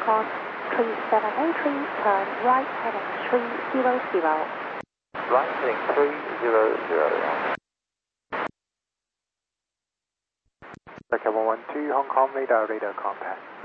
Hong Kong 3783, turn right heading 300. Right heading 300. Okay, 112 Hong Kong radar contact.